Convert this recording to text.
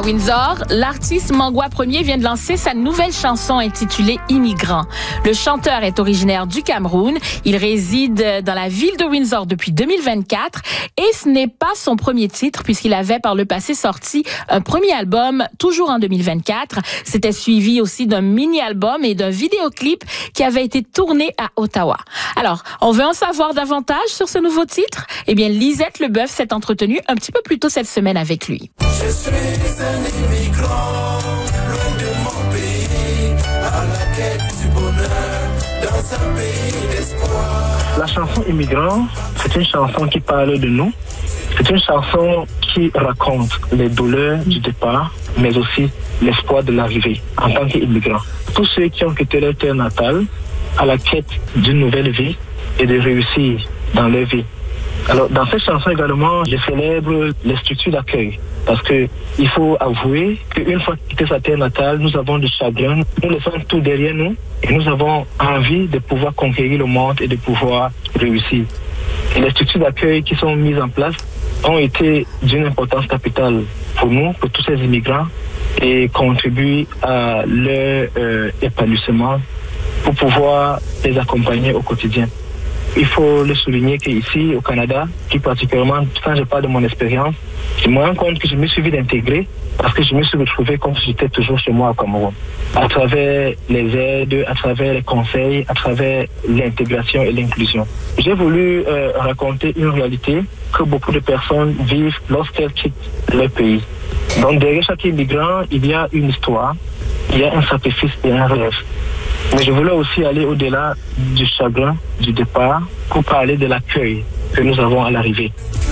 Windsor, l'artiste Mangwa Premier vient de lancer sa nouvelle chanson intitulée Immigrant. Le chanteur est originaire du Cameroun. Il réside dans la ville de Windsor depuis 2024 et ce n'est pas son premier titre puisqu'il avait par le passé sorti un premier album toujours en 2024. C'était suivi aussi d'un mini-album et d'un vidéoclip qui avait été tourné à Ottawa. Alors, on veut en savoir davantage sur ce nouveau titre? Eh bien, Lisette Leboeuf s'est entretenue un petit peu plus tôt cette semaine avec lui. Je suis un immigrant, loin de mon pays, à la quête du bonheur, dans un pays d'espoir. La chanson Immigrant, c'est une chanson qui parle de nous. C'est une chanson qui raconte les douleurs du départ, mais aussi l'espoir de l'arrivée en tant qu'immigrant. Tous ceux qui ont quitté leur terre natale à la quête d'une nouvelle vie et de réussir dans leur vie. Alors, dans cette chanson également, je célèbre les structures d'accueil. Parce que il faut avouer qu'une fois quitté sa terre natale, nous avons du chagrin, nous laissons tout derrière nous et nous avons envie de pouvoir conquérir le monde et de pouvoir réussir. Et les structures d'accueil qui sont mises en place ont été d'une importance capitale pour nous, pour tous ces immigrants, et contribuent à leur épanouissement pour pouvoir les accompagner au quotidien. Il faut le souligner qu'ici, au Canada, plus particulièrement, quand je parle de mon expérience, je me rends compte que je me suis vite intégré parce que je me suis retrouvé comme si j'étais toujours chez moi au Cameroun. À travers les aides, à travers les conseils, à travers l'intégration et l'inclusion. J'ai voulu raconter une réalité que beaucoup de personnes vivent lorsqu'elles quittent leur pays. Donc derrière chaque immigrant, il y a une histoire, il y a un sacrifice et un rêve. Mais je voulais aussi aller au-delà du chagrin, du départ, pour parler de l'accueil que nous avons à l'arrivée.